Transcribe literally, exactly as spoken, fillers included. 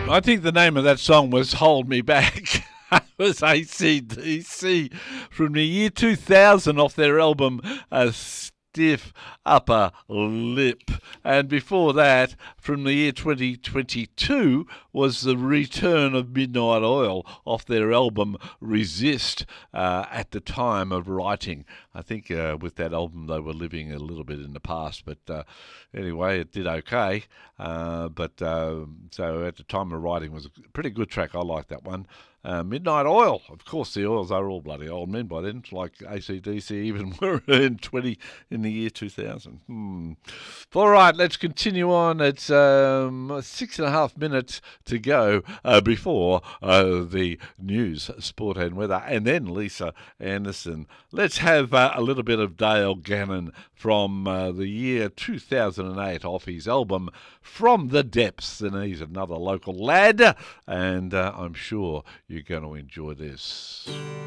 I think the name of that song was Hold Me Back. It was A C D C from the year two thousand off their album uh, Stiff Upper Lip. And before that, from the year twenty twenty-two, was the return of Midnight Oil off their album Resist uh, at the time of writing. I think uh, with that album they were living a little bit in the past, but uh, anyway, it did okay. Uh, but uh, so at the time of writing, it was a pretty good track. I like that one. Uh, Midnight Oil, of course, the Oils are all bloody old men by then, like A C D C even were in twenty in the year two thousand. Hmm. All right, let's continue on. It's um, six and a half minutes to go uh, before uh, the news, sport and weather, and then Lisa Anderson. Let's have uh, a little bit of Dale Gannon from uh, the year two thousand eight off his album From the Depths, and he's another local lad, and uh, I'm sure you're going to enjoy this.